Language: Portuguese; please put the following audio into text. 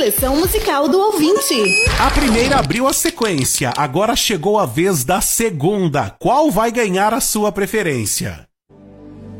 seleção musical do ouvinte. A primeira abriu a sequência, agora chegou a vez da segunda. Qual vai ganhar a sua preferência?